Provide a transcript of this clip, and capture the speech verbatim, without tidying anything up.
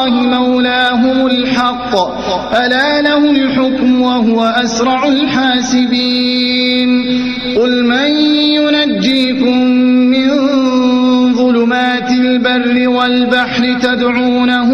الله مولاهم الحق ألا له الحكم وهو أسرع الحاسبين قل من ينجيكم من ظلمات البر والبحر تدعونه